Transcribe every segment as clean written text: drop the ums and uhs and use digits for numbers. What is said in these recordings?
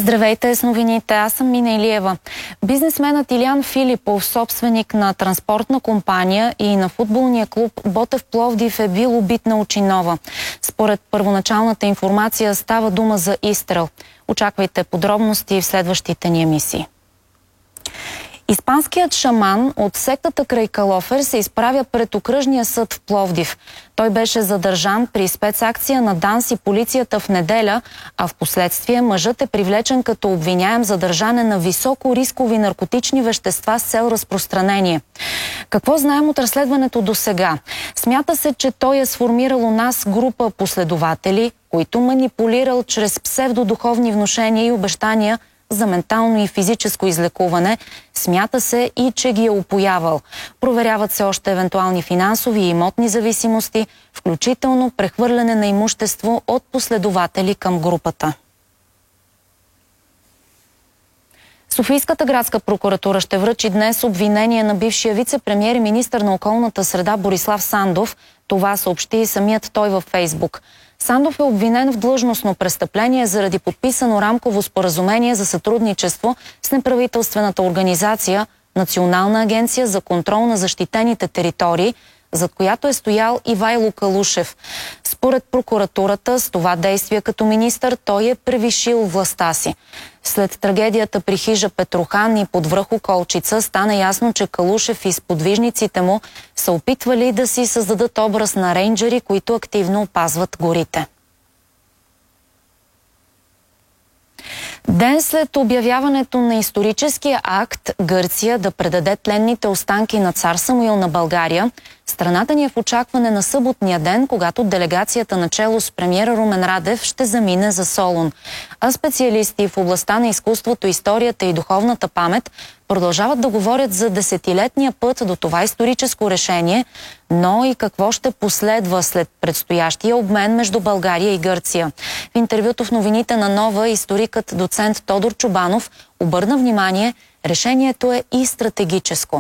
Здравейте с новините, аз съм Мина Илиева. Бизнесменът Илиян Филипов, собственик на транспортна компания и на футболния клуб Ботев Пловдив, е бил убит на Очинова. Според първоначалната информация става дума за изстрел. Очаквайте подробности в следващите ни емисии. Испанският шаман от сектата край Калофер се изправя пред окръжния съд в Пловдив. Той беше задържан при спецакция на ДАНС и полицията в неделя, а в последствие мъжът е привлечен като обвиняем за държане на високо рискови наркотични вещества с цел разпространение. Какво знаем от разследването до сега? Смята се, че той е сформирал у нас група последователи, които манипулирал чрез псевдодуховни внушения и обещания за ментално и физическо излекуване. Смята се и, че ги е упоявал. Проверяват се още евентуални финансови и имотни зависимости, включително прехвърляне на имущество от последователи към групата. Софийската градска прокуратура ще връчи днес обвинение на бившия вице-премиер и министър на околната среда Борислав Сандов. Това съобщи и самият той във Фейсбук. Сандов е обвинен в длъжностно престъпление заради подписано рамково споразумение за сътрудничество с неправителствената организация Национална агенция за контрол на защитените територии, зад която е стоял Ивайло Калушев. Според прокуратурата, с това действие като министър той е превишил властта си. След трагедията при хижа Петрохан и под връх Околчица стана ясно, че Калушев и сподвижниците му са опитвали да си създадат образ на рейнджери, които активно опазват горите. Ден след обявяването на историческия акт Гърция да предаде тленните останки на цар Самуил на България, страната ни е в очакване на съботния ден, когато делегацията начело с премиера Румен Радев ще замине за Солун. А специалисти в областта на изкуството, историята и духовната памет продължават да говорят за десетилетния път до това историческо решение, но и какво ще последва след предстоящия обмен между България и Гърция. В интервюто в новините на Нова историкът доцент Тодор Чубанов обърна внимание, решението е и стратегическо.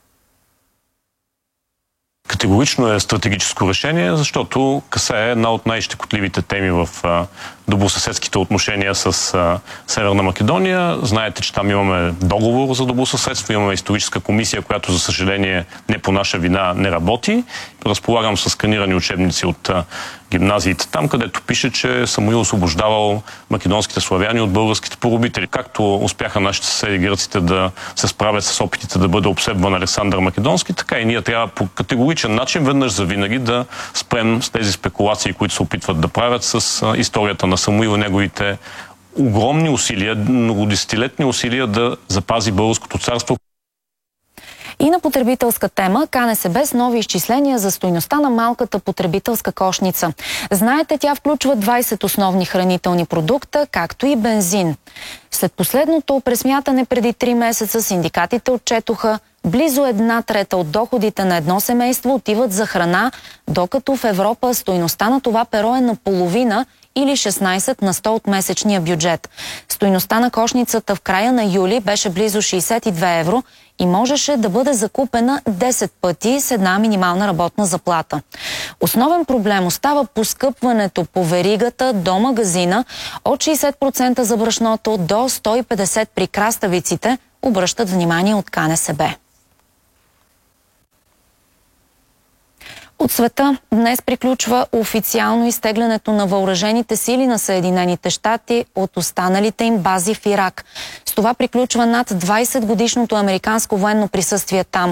Категорично е стратегическо решение, защото касае една от най-щекотливите теми в добросъседските отношения с Северна Македония. Знаете, че там имаме договор за добросъседство, имаме историческа комисия, която за съжаление не по наша вина не работи. Разполагам с сканирани учебници от гимназиите там, където пише, че Самуил освобождавал македонските славяни от българските поробители. Както успяха нашите съседи гърците да се справят с опитите да бъде обсебван Александър Македонски, така и ние трябва по категоричен начин веднъж завинаги да спрем с тези спекулации, които се опитват да правят с историята на Самуил и неговите огромни усилия, многодесетилетни усилия да запази българското царство. И на потребителска тема КНСБ с нови изчисления за стойността на малката потребителска кошница. Знаете, тя включва 20 основни хранителни продукта, както и бензин. След последното пресмятане преди 3 месеца синдикатите отчетоха, близо 1/3 от доходите на едно семейство отиват за храна, докато в Европа стойността на това перо е наполовина или 16% от месечния бюджет. Стойността на кошницата в края на юли беше близо 62 евро и можеше да бъде закупена 10 пъти с една минимална работна заплата. Основен проблем остава поскъпването по веригата до магазина от 60% за брашното до 150% при краставиците, обръщат внимание от КНСБ. От света днес приключва официално изтеглянето на въоръжените сили на Съединените щати от останалите им бази в Ирак. С това приключва над 20-годишното американско военно присъствие там.